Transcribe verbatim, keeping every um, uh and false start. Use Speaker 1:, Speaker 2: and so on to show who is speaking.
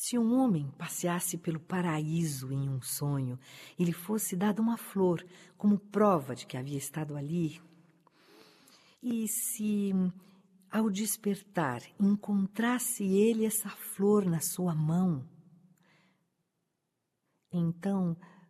Speaker 1: Se um homem passeasse pelo paraíso em um sonho e lhe fosse dada uma flor como prova de que havia estado ali, e se, ao despertar, encontrasse ele essa flor na sua mão, então